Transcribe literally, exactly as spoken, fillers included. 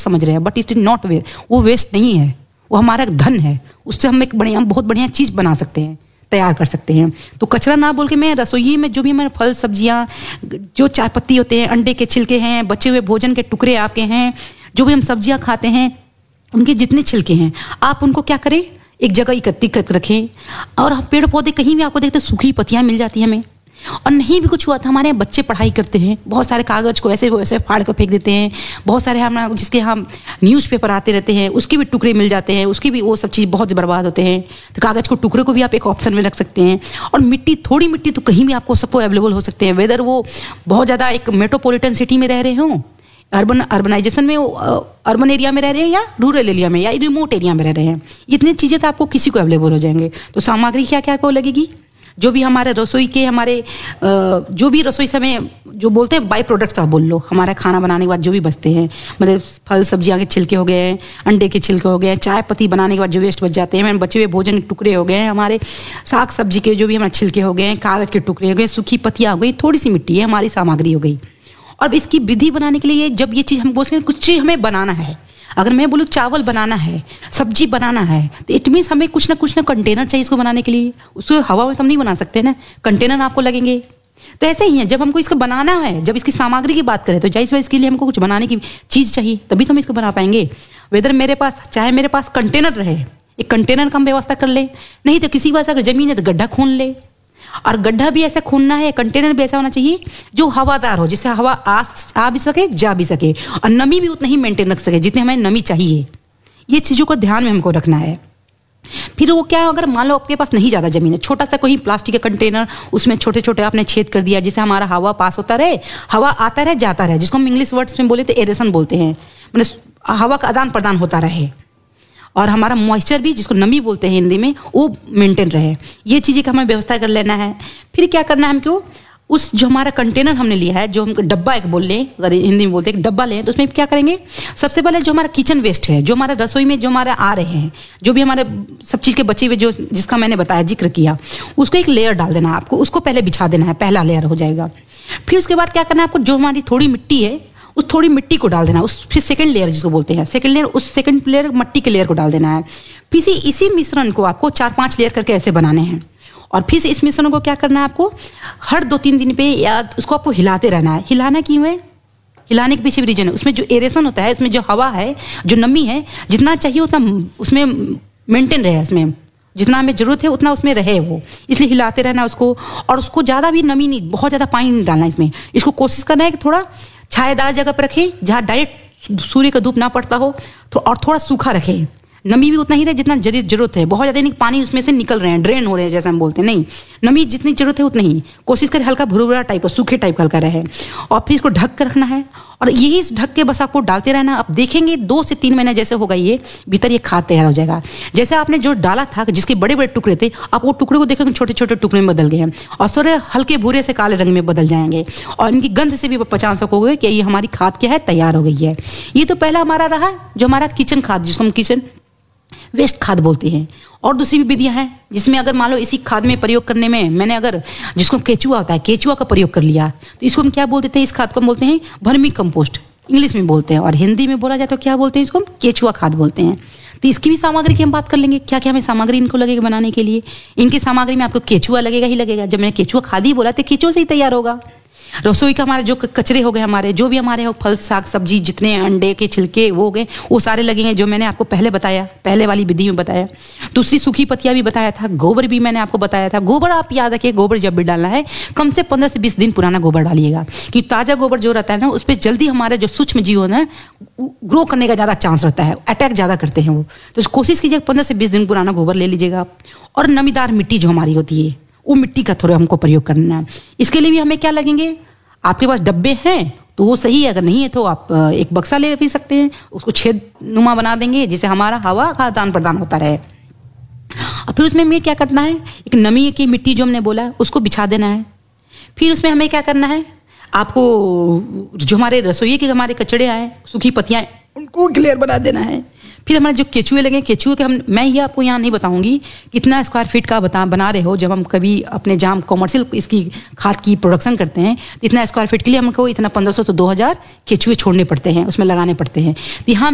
समझ रहे हैं, but it is not waste. वो वेस्ट नहीं है, वो हमारा धन है। उससे हम एक बढ़िया बहुत बढ़िया चीज़ बना सकते हैं, तैयार कर सकते हैं। तो कचरा ना बोल के मैं रसोई में जो भी हमारे फल सब्जियां, जो चाय पत्ती होते हैं, अंडे के छिलके हैं, बचे हुए भोजन के टुकड़े आपके हैं, जो भी हम सब्जियां खाते हैं उनके जितने छिलके हैं, आप उनको क्या करें, एक जगह इकट्ठी करके रखें। और पेड़ पौधे कहीं भी आपको देखते सूखी पत्तियां मिल जाती हैं हमें, और नहीं भी कुछ हुआ था, हमारे बच्चे पढ़ाई करते हैं, बहुत सारे कागज को ऐसे वैसे फाड़ कर फेंक देते हैं। बहुत सारे हम जिसके हम न्यूज़पेपर आते रहते हैं, उसके भी टुकड़े मिल जाते हैं, उसकी भी वो सब चीज़ बहुत बर्बाद होते हैं। तो कागज को टुकड़े को भी आप एक ऑप्शन में रख सकते हैं। और मिट्टी, थोड़ी मिट्टी तो कहीं भी आपको सबको अवेलेबल हो सकते हैं, वेदर वो बहुत ज़्यादा एक मेट्रोपॉलिटन सिटी में रह रहे हों, अर्बन अर्बनाइजेशन में, अर्बन एरिया में रह रहे हैं, या रूरल एरिया में, या रिमोट एरिया में रह रहे हैं। इतनी चीज़ें तो आपको किसी को अवेलेबल हो जाएंगे। तो सामग्री क्या क्या आपको लगेगी, जो भी हमारे रसोई के, हमारे जो भी रसोई से हमें जो बोलते हैं बाई प्रोडक्ट्स आप बोल लो, हमारा खाना बनाने के बाद जो भी बचते हैं, मतलब फल सब्जियां के छिलके हो गए, अंडे के छिलके हो गए, चाय पत्ती बनाने के बाद जो वेस्ट बच जाते हैं, बचे हुए भोजन के टुकड़े हो गए, हमारे साग सब्जी के जो भी हमारे छिलके हो गए, कागज के टुकड़े हो गए, सूखी पत्तियां हो गई, थोड़ी सी मिट्टी है, हमारी सामग्री हो गई। और इसकी विधि बनाने के लिए जब ये चीज़ हम बोलते हैं कुछ चीज़ हमें बनाना है, अगर मैं बोलूँ चावल बनाना है, सब्जी बनाना है, तो इट मीन्स हमें कुछ ना कुछ ना कंटेनर चाहिए इसको बनाने के लिए। उसको हवा में तो हम नहीं बना सकते ना, कंटेनर आपको लगेंगे। तो ऐसे ही है, जब हमको इसको बनाना है, जब इसकी सामग्री की बात करें तो जाहिर है इसके लिए हमको कुछ बनाने की चीज़ चाहिए, तभी तो हम इसको बना पाएंगे। वेदर मेरे पास, चाहे मेरे पास कंटेनर रहे, एक कंटेनर का हम व्यवस्था कर ले, नहीं तो किसी पास अगर जमीन है तो गड्ढा खून ले। और गड्ढा भी ऐसा खूनना है, कंटेनर भी ऐसा होना चाहिए जो हवादार हो, जिससे हवा आ, आ भी सके, जा भी सके, और नमी भी उतना ही मेंटेन रख सके जितने हमें नमी चाहिए। ये चीज़ों को ध्यान में हमको रखना है। फिर वो क्या, अगर मान लो आपके पास नहीं ज़्यादा जमीन है, छोटा सा कोई प्लास्टिक का कंटेनर, उसमें छोटे छोटे आपने छेद कर दिया, जिससे हमारा हवा पास होता रहे, हवा आता रहे जाता रहे, जिसको हम इंग्लिश वर्ड्स में बोले तो एरेशन बोलते हैं, मतलब हवा का आदान प्रदान होता रहे, और हमारा मॉइस्चर भी, जिसको नमी बोलते हैं हिंदी में, वो मेंटेन रहे। ये चीज़ें का हमें व्यवस्था कर लेना है। फिर क्या करना है हमको, उस जो हमारा कंटेनर हमने लिया है, जो हम डब्बा एक बोल लें, अगर हिंदी में बोलते हैं डब्बा लें, तो उसमें क्या करेंगे, सबसे पहले जो हमारा किचन वेस्ट है, जो हमारा रसोई में जो हमारे आ रहे हैं, जो भी हमारे सब चीज़ के बचे हुए, जो जिसका मैंने बताया, जिक्र किया, उसको एक लेयर डाल देना है आपको, उसको पहले बिछा देना है, पहला लेयर हो जाएगा। फिर उसके बाद क्या करना है आपको, जो हमारी थोड़ी मिट्टी है, उस थोड़ी मिट्टी को डाल देना, उस फिर सेकंड लेयर जिसको बोलते हैं, सेकंड लेयर, उस सेकंड लेयर मिट्टी के लेयर को डाल देना है। फिर इसी इसी मिश्रण को आपको चार पांच लेयर करके ऐसे बनाने हैं। और फिर से इस मिश्रण को क्या करना है आपको, हर दो तीन दिन पे या उसको आपको हिलाते रहना है। हिलाना क्यों है, हिलाने के पीछे भी रीजन है, उसमें जो एरेशन होता है, उसमें जो हवा है, जो नमी है, जितना चाहिए उतना उसमें मेंटेन रहे, उसमें जितना हमें जरूरत है उतना उसमें रहे वो, इसलिए हिलाते रहना उसको। और उसको ज़्यादा भी नमी नहीं, बहुत ज़्यादा पानी नहीं डालना इसमें। इसको कोशिश करना है कि थोड़ा छायादार जगह पर रखें, जहाँ डायरेक्ट सूर्य का धूप ना पड़ता हो, तो और थोड़ा सूखा रखें। नमी भी उतना ही रहे जितना जरूरत है, बहुत ज़्यादा नहीं पानी उसमें से निकल रहे हैं, ड्रेन हो रहे हैं जैसे हम बोलते हैं, नहीं, नमी जितनी जरूरत है उतनी ही कोशिश करें, हल्का भुरभुरा टाइप, सूखे टाइप हल्का रहे। और फिर इसको ढक कर रखना है, और यही इस ढक के बस आपको डालते रहना। आप देखेंगे दो से तीन महीने जैसे होगा, ये भीतर ये खाद तैयार हो जाएगा। जैसे आपने जो डाला था, जिसके बड़े बड़े टुकड़े थे, आप वो टुकड़े को देखेंगे छोटे छोटे टुकड़े में बदल गए हैं, और थोड़े हल्के भूरे से काले रंग में बदल जाएंगे, और इनकी गंध से भी पहचान सकोगे कि ये हमारी खाद क्या है, तैयार हो गई है। ये तो पहला हमारा रहा, जो हमारा किचन खाद, जिसको हम किचन वेस्ट खाद बोलते हैं। और दूसरी भी विधियां हैं, जिसमें अगर मान लो इसी खाद में प्रयोग करने में मैंने अगर, जिसको केचुआ होता है, केचुआ का प्रयोग कर लिया, तो इसको हम क्या बोलते थे, इस खाद को हम बोलते हैं वर्मी कंपोस्ट, इंग्लिश में बोलते हैं, और हिंदी में बोला जाए तो क्या बोलते हैं, इसको हम केचुआ खाद बोलते हैं। तो इसकी भी सामग्री की हम बात कर लेंगे, क्या क्या हमें सामग्री इनको लगेगा बनाने के लिए। इनकी सामग्री में आपको केचुआ लगेगा ही लगेगा। जब मैंने केचुआ खाद ही बोला तो केचुआ से ही तैयार होगा। रसोई का हमारे जो कचरे हो गए, हमारे जो भी हमारे फल साग सब्जी, जितने अंडे के छिलके वो हो गए, वो सारे लगेंगे, जो मैंने आपको पहले बताया, पहले वाली विधि में बताया। दूसरी सूखी पत्तियां भी बताया था, गोबर भी मैंने आपको बताया था। गोबर आप याद रखिए, गोबर जब भी डालना है कम से पंद्रह से बीस दिन पुराना गोबर डालिएगा, कि ताज़ा गोबर जो रहता है ना, उस पर जल्दी हमारे जो सूक्ष्म जीव है ग्रो करने का ज़्यादा चांस रहता है, अटैक ज़्यादा करते हैं वो। तो कोशिश कीजिए पंद्रह से बीस दिन पुराना गोबर ले लीजिएगा आप। और नमीदार मिट्टी जो हमारी होती है, वो मिट्टी का थोड़ा हमको प्रयोग करना है। इसके लिए भी हमें क्या लगेंगे, आपके पास डब्बे हैं तो वो सही है, अगर नहीं है तो आप एक बक्सा ले भी सकते हैं, उसको छेद नुमा बना देंगे, जिससे हमारा हवा का आदान प्रदान होता रहे। और फिर उसमें हमें क्या करना है, एक नमी की मिट्टी जो हमने बोला उसको बिछा देना है। फिर उसमें हमें क्या करना है, आपको जो हमारे रसोई के हमारे कचड़े आए, सूखी पत्तियाँ, उनको क्लियर बना देना है। फिर हमारे जो केचुए लगे, केचुए के हम, मैं ये आपको यहाँ नहीं बताऊंगी कितना स्क्वायर फीट का बता बना रहे हो। जब हम कभी अपने जहाँ कॉमर्शियल इसकी खाद की प्रोडक्शन करते हैं, इतना स्क्वायर फीट के लिए हमको इतना पंद्रह सौ तो दो हज़ार केचुए छोड़ने पड़ते हैं, उसमें लगाने पड़ते हैं। यहाँ